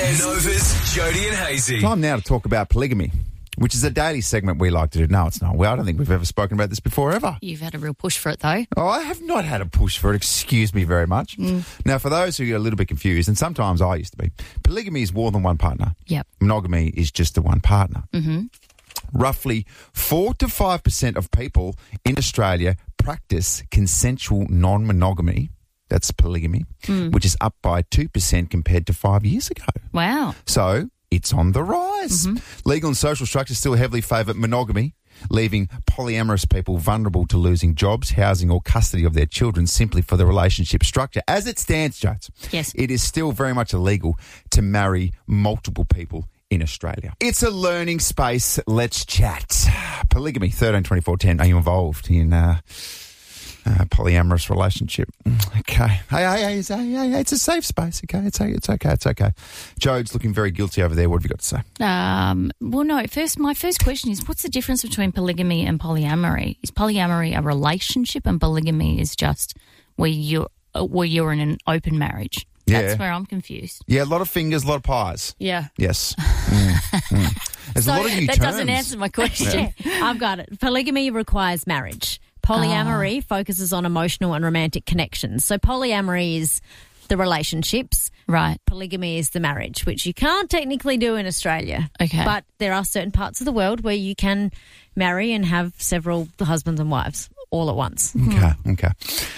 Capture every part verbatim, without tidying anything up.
Nova's Jody and Hazy. Time now to talk about polygamy, which is a daily segment we like to do. No, it's not. Well, I don't think we've ever spoken about this before, ever. You've had a real push for it, though. Oh, I have not had a push for it. Excuse me very much. Mm. Now, for those who are a little bit confused, and sometimes I used to be, polygamy is more than one partner. Yep. Monogamy is just the one partner. Mm-hmm. Roughly four to five percent of people in Australia practice consensual non-monogamy. That's polygamy, Mm. which is up by two percent compared to five years ago. Wow. So it's on the rise. Mm-hmm. Legal and social structures still heavily favour monogamy, leaving polyamorous people vulnerable to losing jobs, housing or custody of their children simply for the relationship structure. As it stands, Jones, Yes. it is still very much illegal to marry multiple people in Australia. It's a learning space. Let's chat. Polygamy, thirteen twenty-four ten. Are you involved in uh, a polyamorous relationship? Okay. Hey, hey, hey, it's, hey, hey, it's a safe space, okay? It's, it's okay, it's okay. Jode's looking very guilty over there. What have you got to say? Um, well, no, first, my first question is, what's the difference between polygamy and polyamory? Is polyamory a relationship and polygamy is just where you're, where you're in an open marriage? Yeah. That's where I'm confused. Yeah, a lot of fingers, a lot of pies. Yeah. Yes. Mm, mm. There's So a lot of new that terms. doesn't answer my question. I've got it. Polygamy requires marriage. Polyamory focuses on emotional and romantic connections. So polyamory is the relationships. Right. Polygamy is the marriage, which you can't technically do in Australia. Okay. But there are certain parts of the world where you can marry and have several husbands and wives all at once. Okay, okay.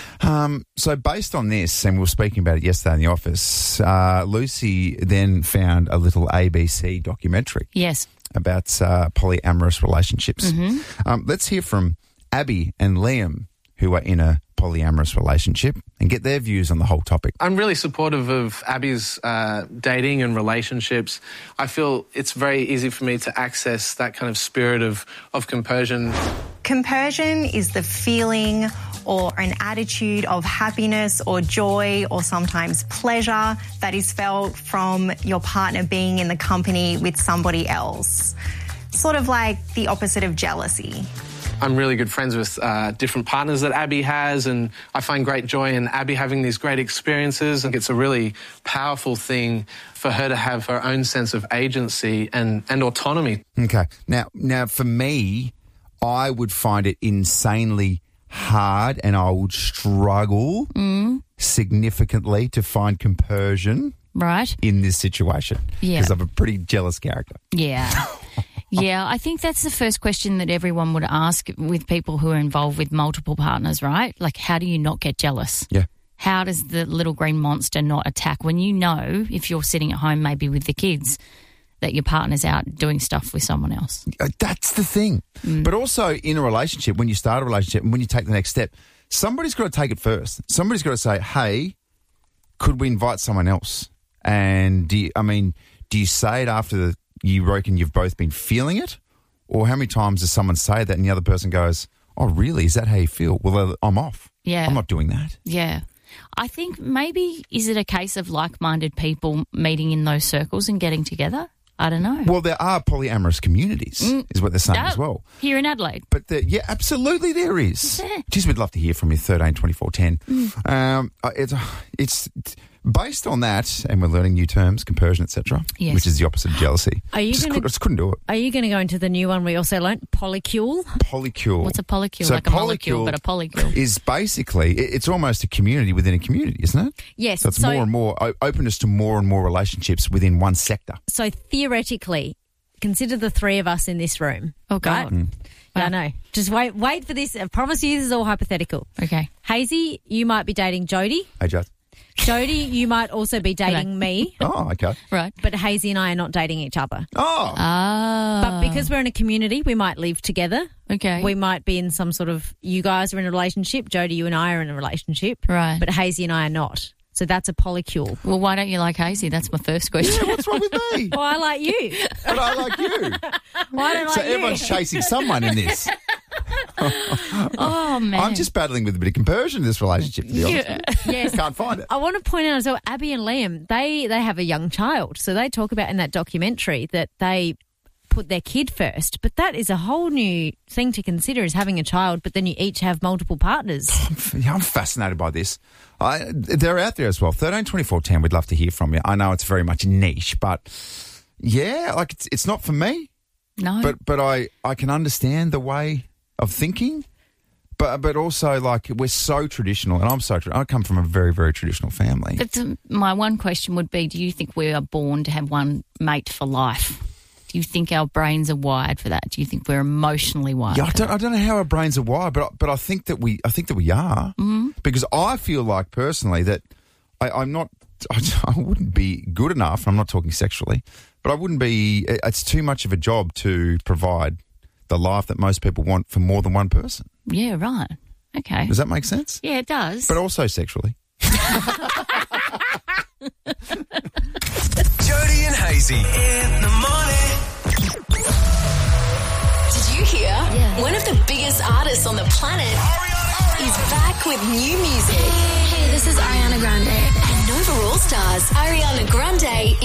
Um, so based on this, and we were speaking about it yesterday in the office, uh, Lucy then found a little A B C documentary Yes. about uh, polyamorous relationships. Mm-hmm. Um, let's hear from Abby and Liam, who are in a polyamorous relationship, and get their views on the whole topic. I'm really supportive of Abby's uh, dating and relationships. I feel it's very easy for me to access that kind of spirit of, of compersion. Compersion is the feeling or an attitude of happiness or joy or sometimes pleasure that is felt from your partner being in the company with somebody else. Sort of like the opposite of jealousy. I'm really good friends with uh, different partners that Abby has, and I find great joy in Abby having these great experiences. And it's a really powerful thing for her to have her own sense of agency and, and autonomy. Okay. Now, now, for me, I would find it insanely hard and I would struggle Mm. significantly to find compersion Right. in this situation. Yeah. Because I'm a pretty jealous character. Yeah. Yeah, I think that's the first question that everyone would ask with people who are involved with multiple partners, right? Like, how do you not get jealous? Yeah. How does the little green monster not attack when you know, if you're sitting at home maybe with the kids, that your partner's out doing stuff with someone else? Uh, That's the thing. Mm. But also in a relationship, when you start a relationship and when you take the next step, somebody's got to take it first. Somebody's got to say, hey, could we invite someone else? And do you, I mean, do you say it after the, you reckon you've both been feeling it? Or how many times does someone say that and the other person goes, oh, really? Is that how you feel? Well, I'm off. Yeah. I'm not doing that. Yeah. I think maybe, is it a case of like-minded people meeting in those circles and getting together? I don't know. Well, there are polyamorous communities, Mm. is what they're saying Oh, as well. Here in Adelaide. But the, yeah, absolutely there is. Is there? Geez, we'd love to hear from you, thirteen twenty-four ten. Mm. Um, uh, it's, it's it's based on that, and we're learning new terms, compersion, et cetera, Yes. which is the opposite of jealousy. Are you just, gonna- could, just couldn't do it. Are you going to go into the new one we also learnt, polycule? Polycule. What's a polycule? So like a molecule, polycule but a polycule. is basically, it- it's almost a community within a community, isn't it? Yes. So it's more and more, o- openness to more and more relationships within one sector. So theoretically, consider the three of us in this room. Oh, God. Right? Yeah, I know. Just wait wait for this. I promise you this is all hypothetical. Okay. Hazy, you might be dating Jody. Hey, Jade. Jody, you might also be dating Hello. me. Oh, okay. Right. But Hazy and I are not dating each other. Oh, Ah. But because we're in a community, we might live together. Okay. We might be in some sort of, you guys are in a relationship, Jody, you and I are in a relationship. Right. But Hazy and I are not. So that's a polycule. Well, why don't you like Hazy? That's my first question. yeah, what's wrong with me? Well, I like you. But I like you. Why don't I So like you? everyone's chasing someone in this. Oh, man. I'm just battling with a bit of compersion in this relationship, to be honest. Yeah. with you. Yes. Can't find it. I want to point out as well, Abby and Liam, they, they have a young child. So they talk about in that documentary that they put their kid first. But that is a whole new thing to consider, is having a child, but then you each have multiple partners. Yeah, I'm fascinated by this. I, they're out there as well. thirteen twenty-four ten, we'd love to hear from you. I know it's very much niche, but yeah, like it's, it's not for me. No. But but I, I can understand the way of thinking. But but also, like, we're so traditional, and I'm so tra- I come from a very, very traditional family. But um, my one question would be, do you think we are born to have one mate for life? Do you think our brains are wired for that? Do you think we're emotionally wired? Yeah, I for don't, that? I don't know how our brains are wired, but but I think that we I think that we are, mm-hmm. because I feel like personally that I, I'm not I, I wouldn't be good enough. I'm not talking sexually, but I wouldn't be. It's too much of a job to provide the life that most people want for more than one person. Yeah, right. Okay. Does that make sense? Yeah, it does. But also sexually. Jody and Hazy in the morning. Did you hear? Yeah. One of the biggest artists on the planet is back with new music. Hey, this is Ariana Grande. And Nova All Stars, Ariana Grande,